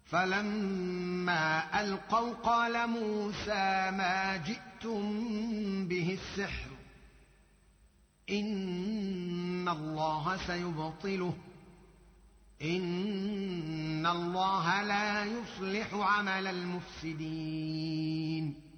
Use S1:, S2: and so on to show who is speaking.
S1: فلما ألقوا قال موسى ما جئتم به السحر إن الله سيبطله إن الله لا يصلح عمل المفسدين